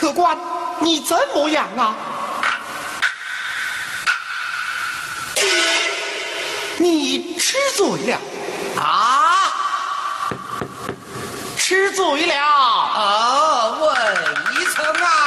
客官，你怎么样啊？你吃醉了啊！ 吃醉了？ 哦，魏一层啊！